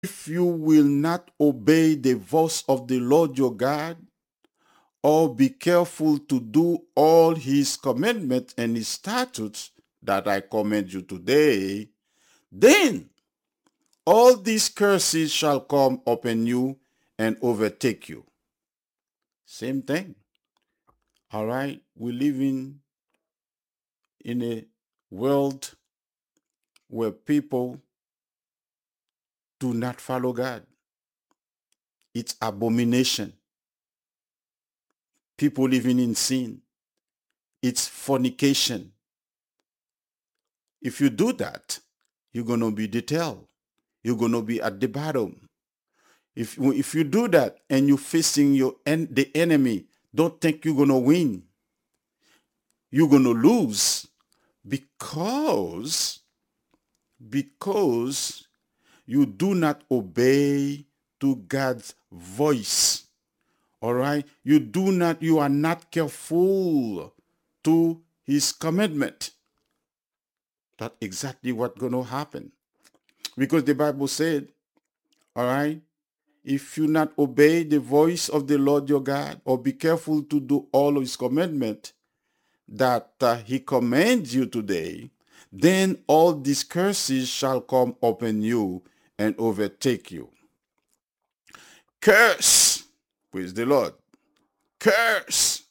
If you will not obey the voice of the Lord your God, or be careful to do all his commandments and his statutes that I command you today, then all these curses shall come upon you and overtake you. Same thing. All right. We live in a world where people do not follow God. It's abomination. People living in sin. It's fornication. If you do that, you're going to be detailed. You're going to be at the bottom. If you do that and you're facing the enemy, don't think you're going to win. You're going to lose because you do not obey to God's voice. All right? You are not careful to his commandment. That's exactly what's going to happen. Because the Bible said, all right, if you not obey the voice of the Lord your God, or be careful to do all of his commandment that he commands you today, then all these curses shall come upon you and overtake you. Curse, praise the Lord, curse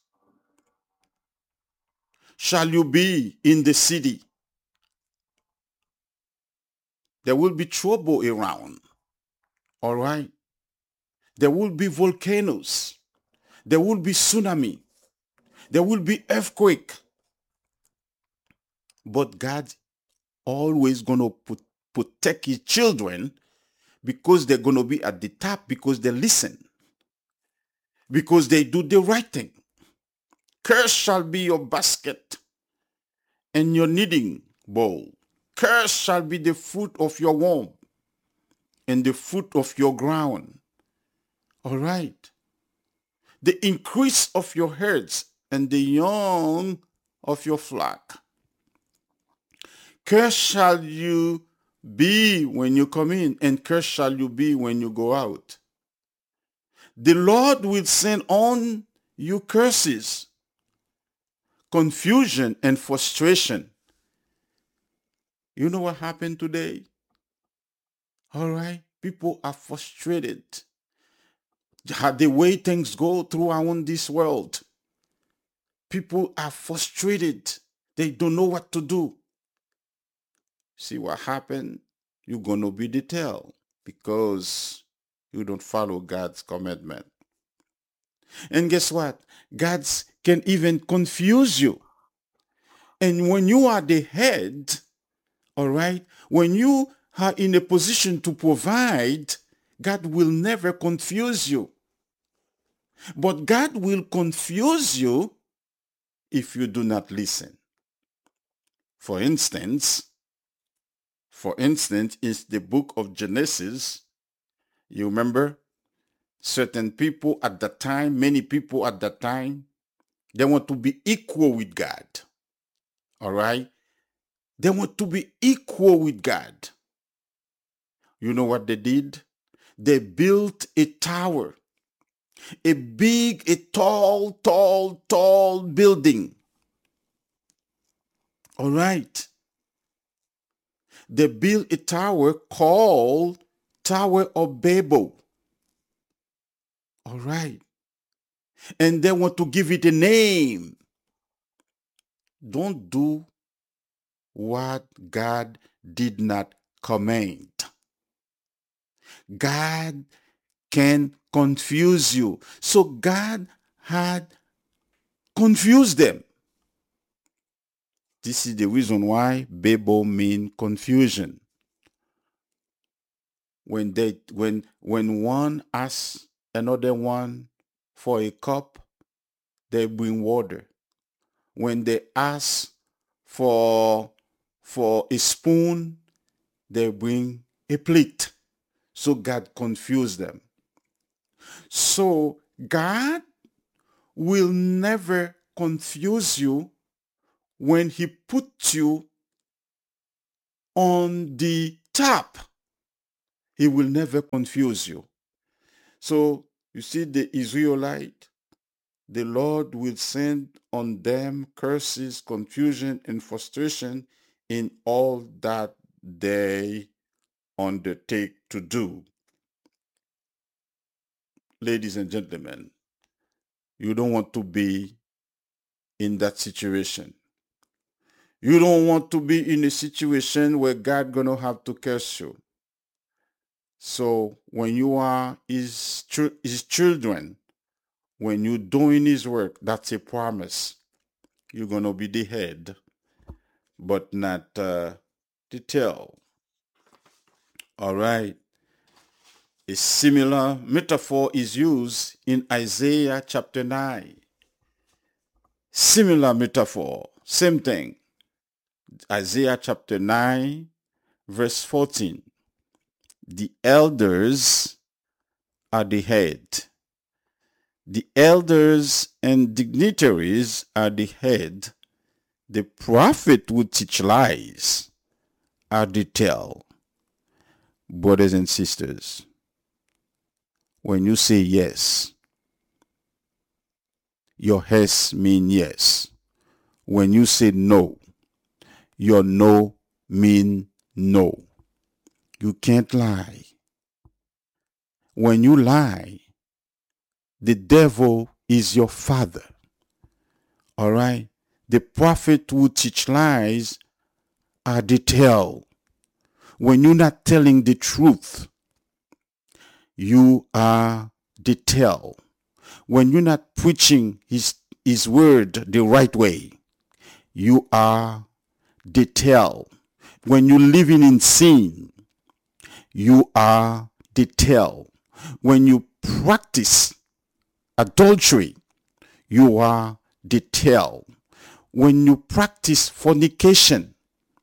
shall you be in the city. There will be trouble around, all right? There will be volcanoes. There will be tsunami. There will be earthquake. But God always going to protect his children because they're going to be at the top, because they listen, because they do the right thing. Curse shall be your basket and your kneading bowl. Curse shall be the fruit of your womb and the fruit of your ground. All right. The increase of your herds and the young of your flock. Cursed shall you be when you come in, and cursed shall you be when you go out. The Lord will send on you curses, confusion, and frustration. You know what happened today? All right? People are frustrated. The way things go throughout this world, people are frustrated. They don't know what to do. See what happened? You're going to be detailed because you don't follow God's commandment. And guess what? God can even confuse you. And when you are the head, all right, when you are in a position to provide, God will never confuse you. But God will confuse you if you do not listen. For instance, is the book of Genesis. You remember? Certain people at that time, many people at that time, they want to be equal with God. All right? They want to be equal with God. You know what they did? They built a tower, a tall building. All right. They built a tower called Tower of Babel. All right. And they want to give it a name. Don't do what God did not command. God can confuse you. So God had confused them. This is the reason why Babel means confusion. When one asks another one for a cup, they bring water. When they ask for a spoon, they bring a plate. So God confused them. So God will never confuse you when he puts you on the top. He will never confuse you. So you see the Israelite, the Lord will send on them curses, confusion, and frustration in all that they undertake to do. Ladies and gentlemen, you don't want to be in that situation. You don't want to be in a situation where God gonna have to curse you. So when you are his children, when you're doing his work, that's a promise. You're gonna be the head, but not the tail. All right. A similar metaphor is used in Isaiah chapter 9. Similar metaphor, same thing. Isaiah chapter 9, verse 14. The elders are the head. The elders and dignitaries are the head. The prophet who teach lies are the tail. Brothers and sisters, when you say yes, your yes mean yes. When you say no, your no mean no. You can't lie. When you lie, the devil is your father. All right? The prophet who teach lies are the tail. When you're not telling the truth, you are the tail. When you're not preaching his word the right way, you are the tail. When you're living in sin, you are the tail. When you practice adultery, you are the tail. When you practice fornication,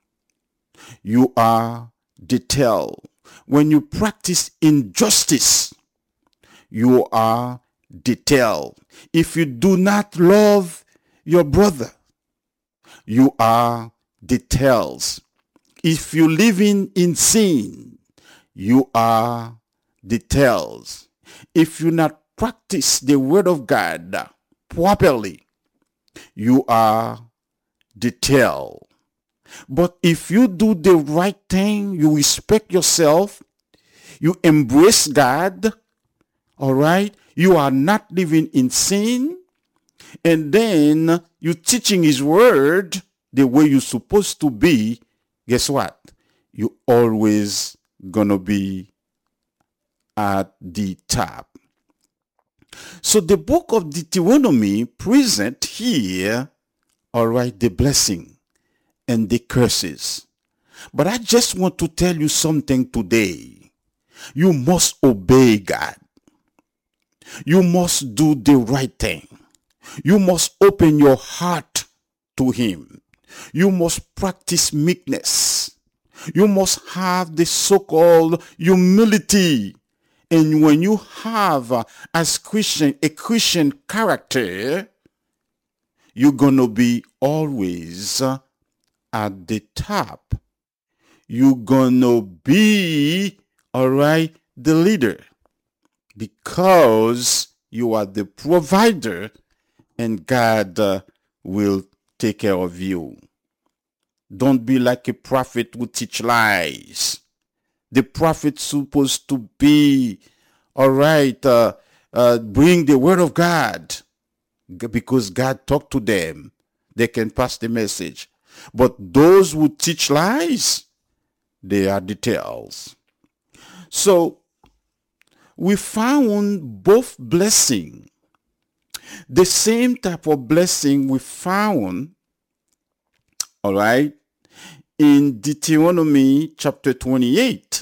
you are the tail. When you practice injustice, you are the tail. If you do not love your brother, you are the tails. If you live in sin, you are the tails. If you not practice the word of God properly, you are the tail. But if you do the right thing, you respect yourself, you embrace God, all right, you are not living in sin, and then you teaching his word the way you're supposed to be, guess what? You always gonna be at the top. So the book of Deuteronomy present here, all right, the blessing and the curses. But I just want to tell you something today. You must obey God. You must do the right thing. You must open your heart to him. You must practice meekness. You must have the so-called humility. And when you have, as Christian, a Christian character, you're going to be always at the top. You're going to be, all right, the leader, because you are the provider and God will take care of you. Don't be like a prophet who teach lies. The prophet's supposed to be, all right, bring the word of God, because God talked to them. They can pass the message. But those who teach lies, they are the tails. So we found both blessing. The same type of blessing we found, all right, in Deuteronomy chapter 28.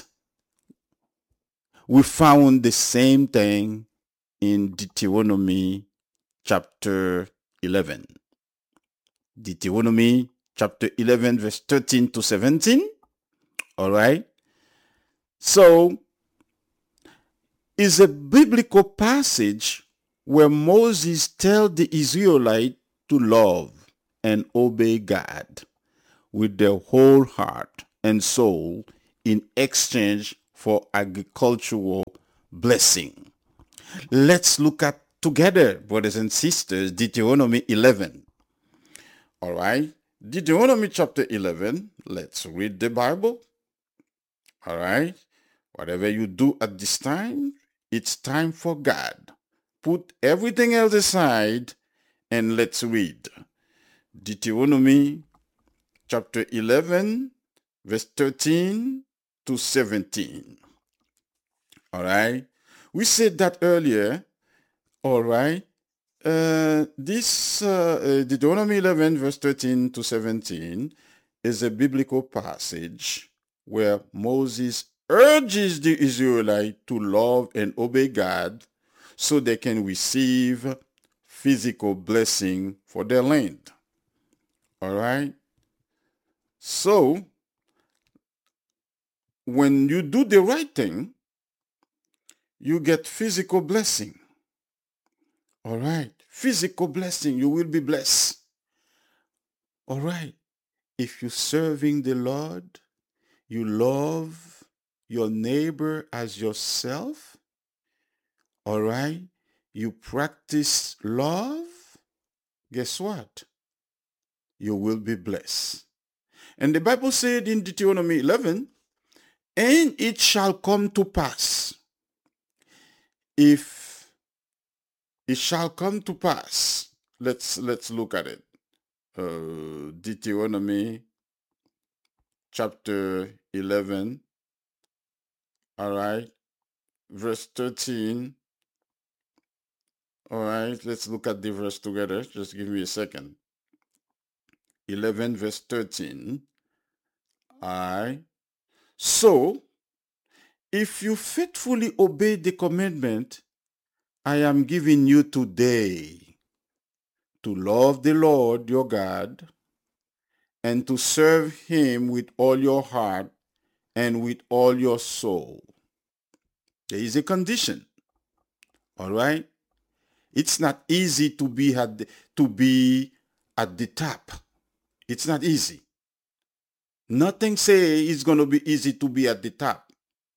We found the same thing in Deuteronomy chapter 11. Deuteronomy chapter 11, verse 13 to 17. All right. So, it's a biblical passage where Moses tells the Israelites to love and obey God with their whole heart and soul in exchange for agricultural blessing. Let's look at together, brothers and sisters, Deuteronomy 11. All right. Deuteronomy chapter 11. Let's read the Bible. All right. Whatever you do at this time, it's time for God. Put everything else aside and let's read. Deuteronomy chapter 11, verse 13 to 17. All right. We said that earlier. All right. This Deuteronomy 11, verse 13 to 17 is a biblical passage where Moses urges the Israelites to love and obey God so they can receive physical blessing for their land. All right. So, when you do the right thing, you get physical blessing. All right. Physical blessing. You will be blessed. All right. If you're serving the Lord, you love your neighbor as yourself. All right. You practice love. Guess what? You will be blessed. And the Bible said in Deuteronomy 11, and it shall come to pass, if it shall come to pass. Let's look at it. Deuteronomy chapter 11. All right. Verse 13. All right. Let's look at the verse together. Just give me a second. 11 verse 13. All right. So, if you faithfully obey the commandment I am giving you today, to love the Lord your God and to serve him with all your heart and with all your soul. There is a condition. All right? It's not easy to be at the top. It's not easy. Nothing say it's going to be easy to be at the top.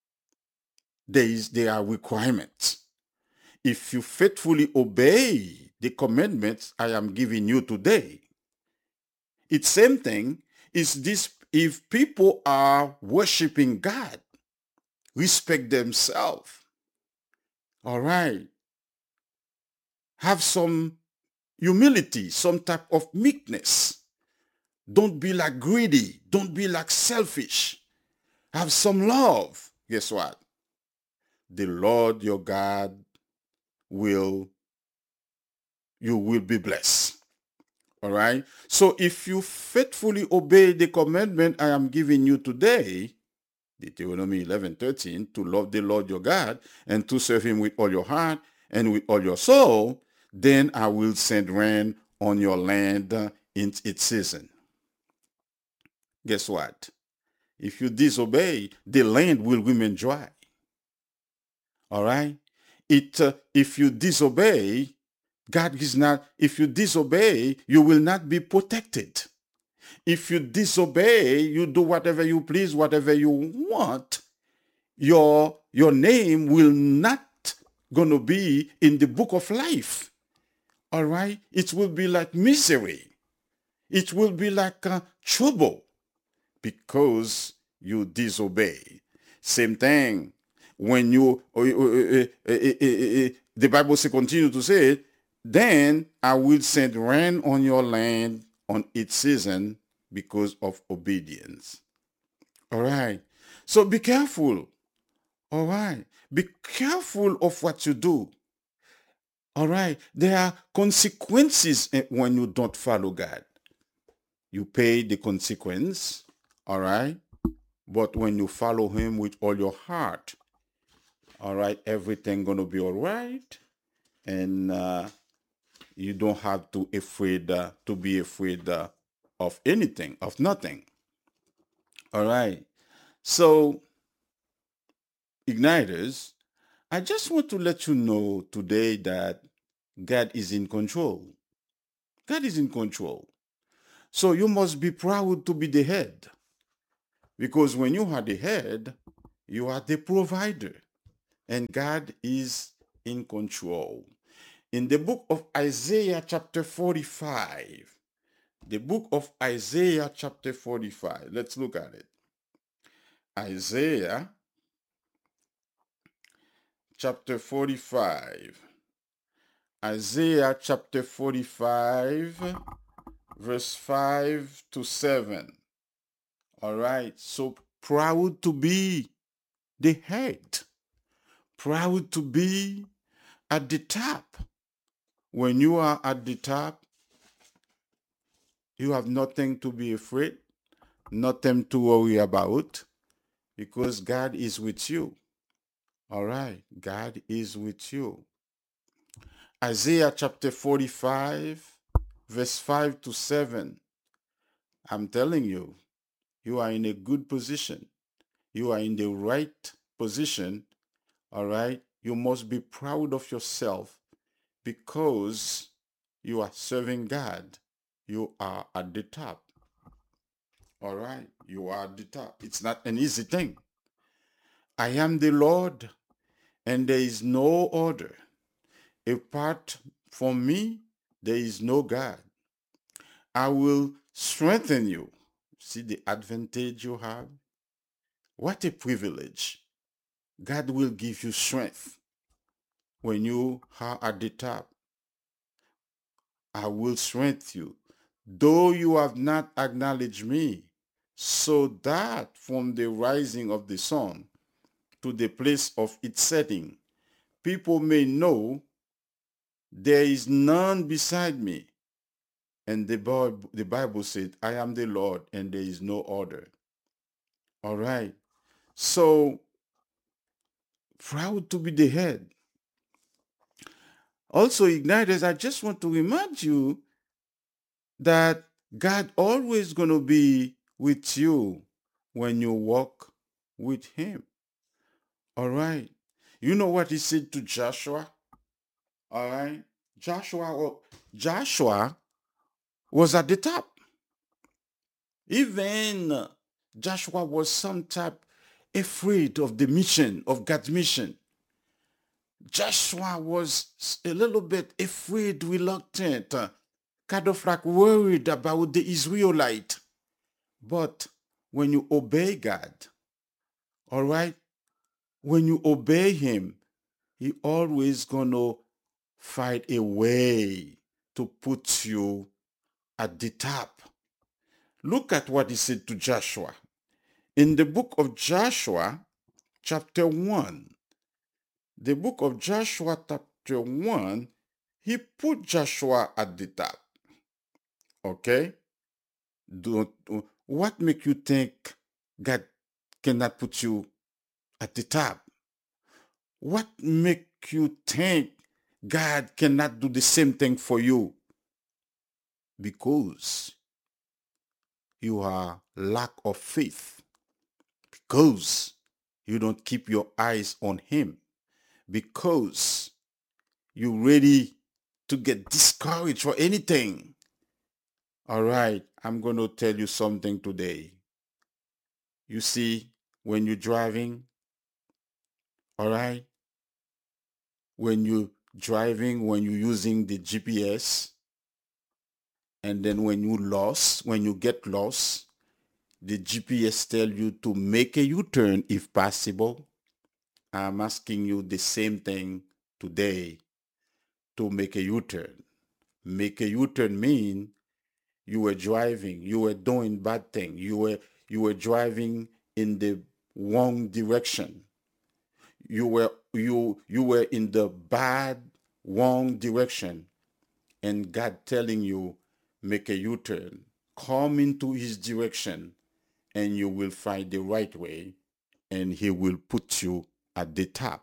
There are requirements. If you faithfully obey the commandments I am giving you today, it's same thing. Is this if people are worshiping God, respect themselves, all right, have some humility, some type of meekness. Don't be like greedy. Don't be like selfish. Have some love. Guess what? The Lord your God you will be blessed. All right. So if you faithfully obey the commandment I am giving you today, Deuteronomy 11:13, to love the Lord your God and to serve him with all your heart and with all your soul, then I will send rain on your land in its season. Guess what? If you disobey, the land will remain dry. All right? If you disobey, God is not, if you disobey, you will not be protected. If you disobey, you do whatever you please, whatever you want, your name will not going to be in the book of life. All right? It will be like misery. It will be like trouble because you disobey. Same thing when the Bible continue to say, then I will send rain on your land on its season because of obedience. All right. So be careful. All right. Be careful of what you do. All right. There are consequences when you don't follow God. You pay the consequence. All right. But when you follow him with all your heart, all right, everything going to be all right. And you don't have to be afraid of anything, of nothing. All right. So, Igniters, I just want to let you know today that God is in control. God is in control. So you must be proud to be the head. Because when you are the head, You are the provider, and God is in control. In the book of Isaiah chapter 45, the book of Isaiah chapter 45, let's look at it. Isaiah chapter 45. Isaiah chapter 45, verse 5 to 7. All right, so proud to be the head, proud to be at the top. When you are at the top, you have nothing to be afraid, nothing to worry about, because God is with you. All right, God is with you. Isaiah chapter 45, verse 5 to 7. I'm telling you, you are in a good position. You are in the right position. All right, you must be proud of yourself because you are serving God. You are at the top. All right, you are at the top. It's not an easy thing. I am the Lord, and there is no other. Apart from me, there is no God. I will strengthen you. See the advantage you have? What a privilege. God will give you strength when you are at the top. I will strengthen you, though you have not acknowledged me, so that from the rising of the sun to the place of its setting, people may know there is none beside me. And the Bible said, I am the Lord and there is no other. All right. So proud to be the head. Also, Igniters, I just want to remind you that God always going to be with you when you walk with him. All right. You know what he said to Joshua? All right. Joshua was at the top. Even Joshua was some type afraid of the mission, of God's mission. Joshua was a little bit afraid, reluctant, kind of like worried about the Israelite. But when you obey God, all right, when you obey him, he always gonna find a way to put you at the top. Look at what he said to Joshua. In the book of Joshua, chapter 1, the book of Joshua, chapter 1, he put Joshua at the top. Okay? What make you think God cannot put you at the top? What make you think God cannot do the same thing for you? Because you are lack of faith. Because you don't keep your eyes on him. Because you're ready to get discouraged for anything. All right, I'm going to tell you something today. You see, when you're driving, all right, when you're driving, when you're using the GPS, and then when you get lost, the GPS tell you to make a U-turn if possible. I'm asking you the same thing today, to make a U-turn. Make a U-turn mean you were driving, you were doing bad thing, you were driving in the wrong direction. You were in the bad, wrong direction, and God telling you make a U-turn, come into his direction, and you will find the right way, and he will put you at the top.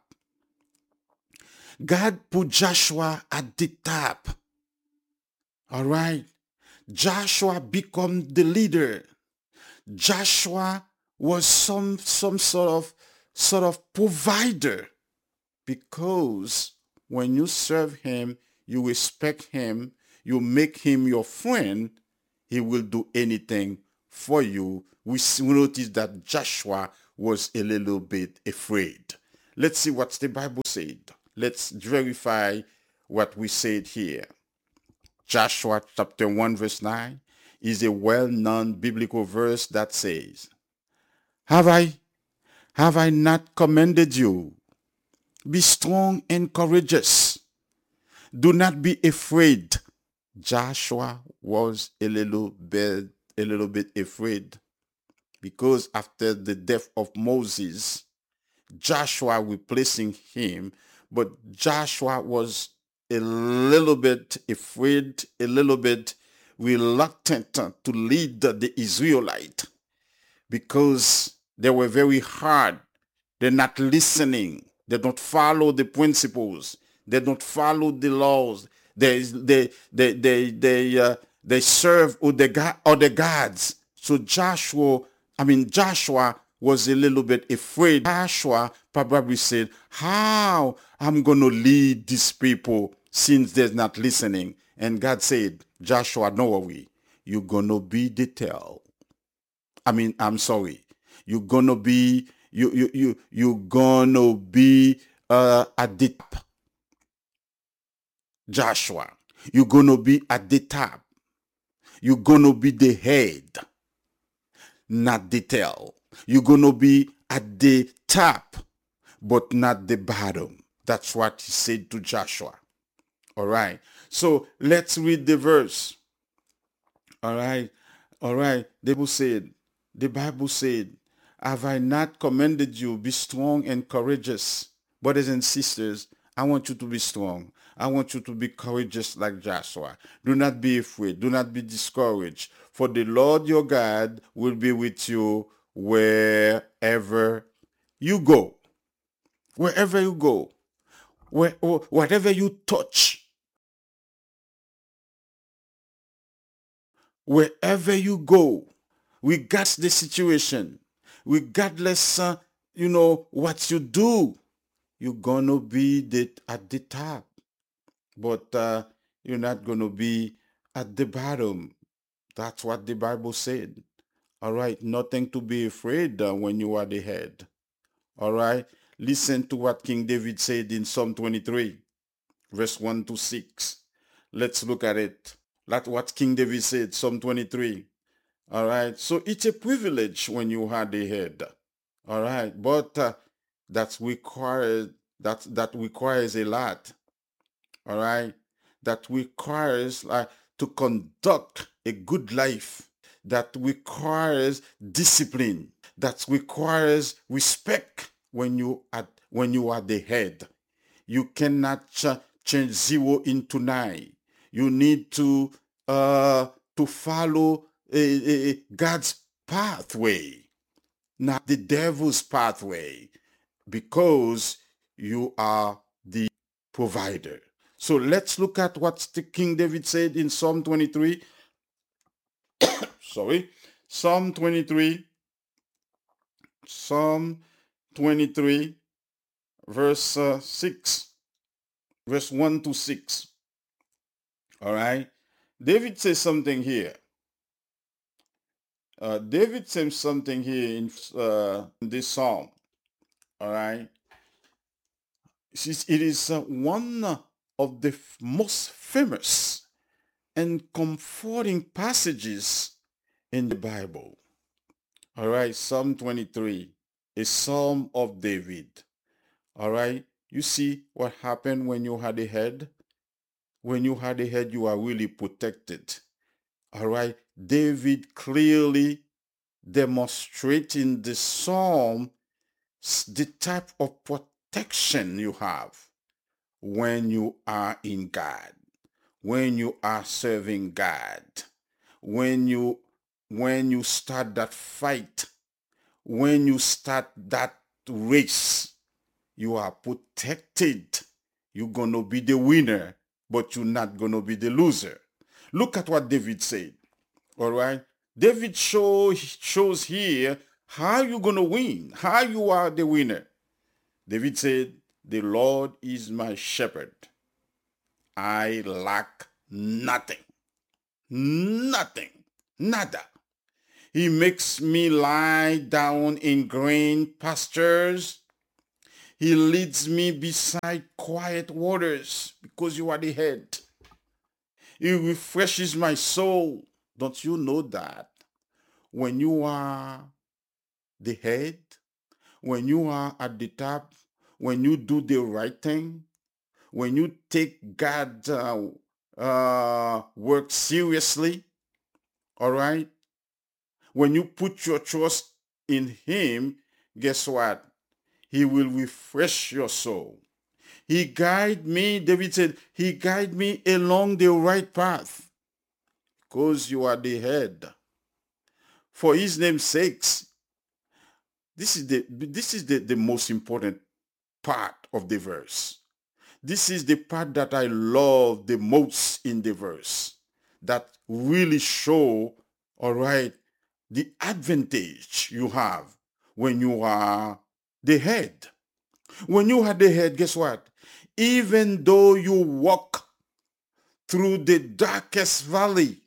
God put Joshua at the top. All right. Joshua become the leader. Joshua was some sort of provider, because when you serve him, you respect him, you make him your friend, he will do anything for you. We notice that Joshua was a little bit afraid. Let's see what the Bible said. Let's verify what we said here. Joshua chapter 1 verse 9 is a well-known biblical verse that says, Have I not commanded you? Be strong and courageous. Do not be afraid. Joshua was a little bit afraid because after the death of Moses, Joshua replacing him, but Joshua was a little bit afraid, a little bit reluctant to lead the Israelite because they were very hard. They're not listening. They don't follow the principles. They don't follow the laws. They serve other gods. So Joshua was a little bit afraid. Joshua probably said, how I'm going to lead these people since they're not listening? And God said, Joshua, no worry. You're going to be the tail. I'm sorry. You're going to be, you're going to be at the top. Joshua, you're going to be at the top. You're going to be the head, not the tail. You're going to be at the top, but not the bottom. That's what he said to Joshua. All right. So let's read the verse. All right. The Bible said, have I not commanded you, be strong and courageous? Brothers and sisters, I want you to be strong. I want you to be courageous like Joshua. Do not be afraid. Do not be discouraged. For the Lord your God will be with you wherever you go. Wherever you go. Whatever you touch. Wherever you go. Regardless the situation. Regardless, what you do. You're going to be at the top. But you're not going to be at the bottom. That's what the Bible said. All right. Nothing to be afraid when you are the head. All right. Listen to what King David said in Psalm 23, verse 1 to 6. Let's look at it. That's what King David said, Psalm 23. All right. So it's a privilege when you are the head. All right. But that requires a lot. All right. That requires to conduct a good life. That requires discipline. That requires respect when you are the head. You cannot change 0 into 9. You need to follow God's pathway, not the devil's pathway, because you are the provider. So let's look at what the King David said in Psalm 23. Psalm 23, verse 6, verse 1 to 6. All right. David says something here. David says something here in this psalm. All right. It is one of the most famous and comforting passages in the Bible. All right. Psalm 23, a psalm of David. All right. You see what happened when you had a head? When you had a head, you are really protected. All right. David clearly demonstrating the psalm the type of protection you have when you are in God, when you are serving God, when you start that fight, when you start that race, you are protected. You're going to be the winner, but you're not going to be the loser. Look at what David said. All right. David shows here how you're going to win, how you are the winner. David said, the Lord is my shepherd. I lack nothing. Nothing. Nada. He makes me lie down in green pastures. He leads me beside quiet waters because you are the head. He refreshes my soul. Don't you know that when you are the head, when you are at the top, when you do the right thing, when you take God's work seriously, all right, when you put your trust in Him, guess what? He will refresh your soul. He guide me, David said, He guide me along the right path because you are the head. For His name's sakes, this is the most important part of the verse. This is the part that I love the most in the verse that really show, all right, the advantage you have when you are the head. When you are the head, guess what? Even though you walk through the darkest valley,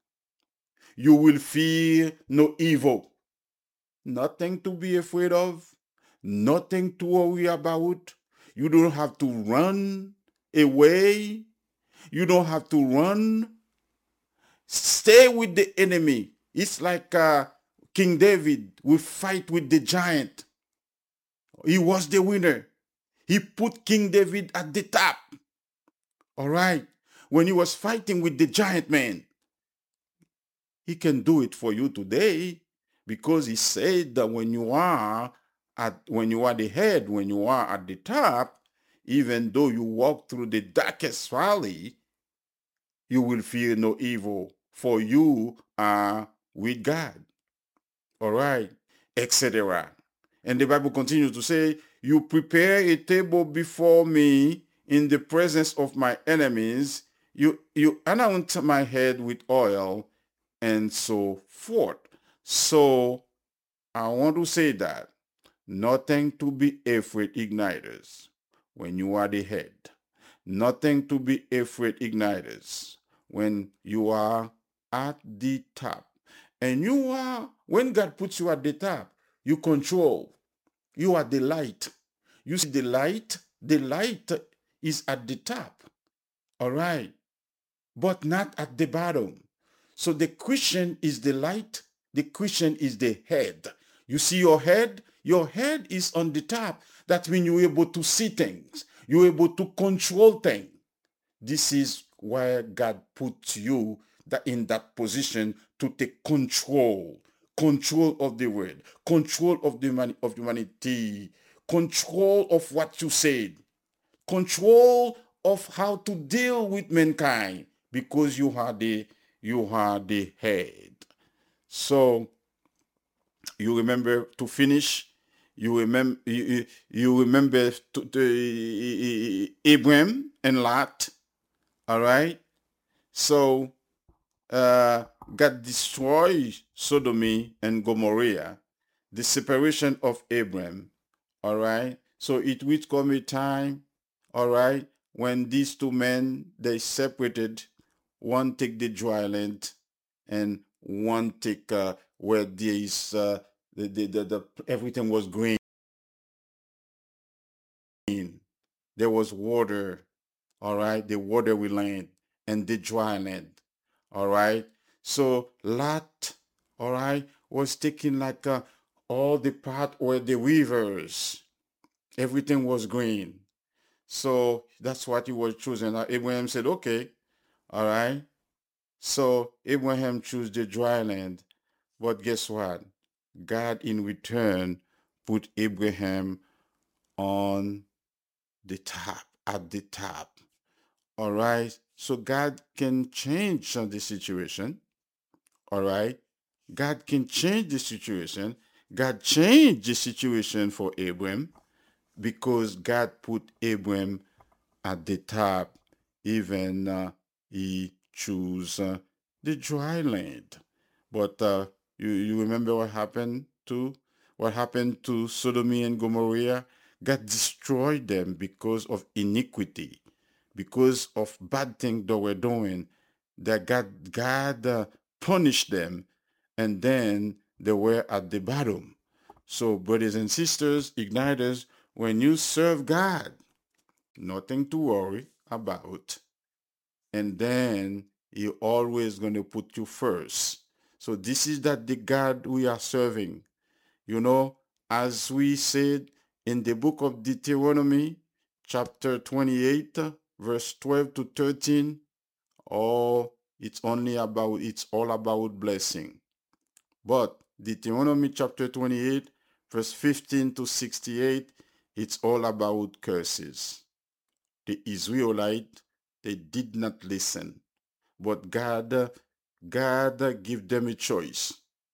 you will fear no evil. Nothing to be afraid of, nothing to worry about. You don't have to run away. You don't have to run. Stay with the enemy. It's like King David will fight with the giant. He was the winner. He put King David at the top. All right. When he was fighting with the giant man, he can do it for you today because he said that when you are the head, when you are at the top, even though you walk through the darkest valley, you will fear no evil, for you are with God. All right, etc. And the Bible continues to say, you prepare a table before me in the presence of my enemies. You anoint my head with oil, and so forth. So I want to say that nothing to be afraid, igniters, when you are the head. Nothing to be afraid, igniters, when you are at the top. And you are, when God puts you at the top, you control. You are the light. You see the light is at the top. All right. But not at the bottom. So the Christian is the light. The Christian is the head. You see your head? Your head is on the top. That means you're able to see things. You're able to control things. This is where God puts you in that position to take control of the word, control of humanity, control of what you said, control of how to deal with mankind, because you are the head. So you remember to finish. You remember Abraham and Lot. All right. So God destroyed Sodom and Gomorrah, the separation of Abraham. All right. So it will come a time, all right, when these two men, they separated. One take the dry land and one take where there is everything was green. There was water, all right, the water we land and the dry land, all right. So Lot, all right, was taking like all the part where the rivers, everything was green. So that's what he was choosing. Abraham said, okay, all right. So Abraham chose the dry land. But guess what? God in return put Abraham on the top, at the top. All right. So God can change the situation. All right. God can change the situation. God changed the situation for Abraham because God put Abraham at the top. Even he chose the dry land. But you remember what happened to Sodom and Gomorrah? God destroyed them because of iniquity, because of bad things they were doing. That God punished them, and then they were at the bottom. So, brothers and sisters, igniters, when you serve God, nothing to worry about. And then He always going to put you first. So this is that the God we are serving. You know, as we said in the book of Deuteronomy, chapter 28, verse 12 to 13, oh, it's all about blessing. But Deuteronomy chapter 28, verse 15 to 68, it's all about curses. The Israelites, they did not listen. But God give them a choice.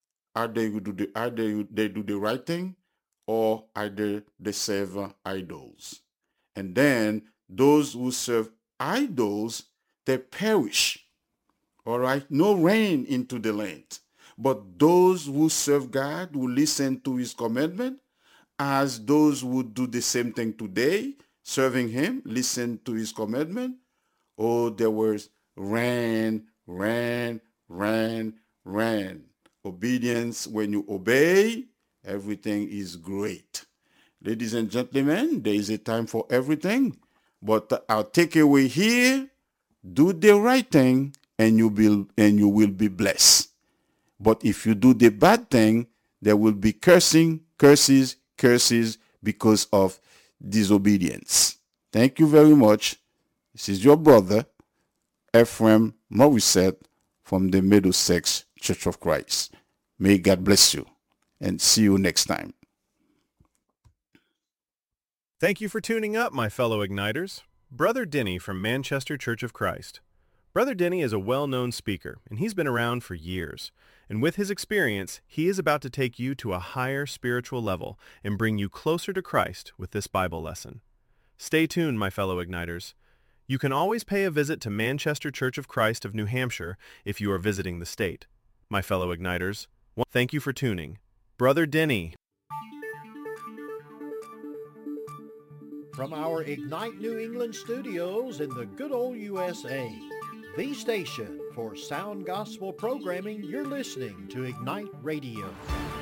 They do the right thing, or either they serve idols. And then those who serve idols, they perish. All right, no rain into the land. But those who serve God, who listen to His commandment, as those who do the same thing today, serving Him, listen to His commandment. Oh, there was rain, rain, rain, rain. Obedience, when you obey, everything is great. Ladies and gentlemen, there is a time for everything. But our takeaway here, do the right thing and you will be blessed. But if you do the bad thing, there will be curses because of disobedience. Thank you very much. This is your brother, Ephraim Morissette from the Middlesex Church of Christ. May God bless you and see you next time. Thank you for tuning up, my fellow Igniters. Brother Denny from Manchester Church of Christ. Brother Denny is a well-known speaker, and he's been around for years. And with his experience, he is about to take you to a higher spiritual level and bring you closer to Christ with this Bible lesson. Stay tuned, my fellow Igniters. You can always pay a visit to Manchester Church of Christ of New Hampshire if you are visiting the state. My fellow Igniters, thank you for tuning. Brother Denny. From our Ignite New England studios in the good old USA, the station for sound gospel programming, you're listening to Ignite Radio.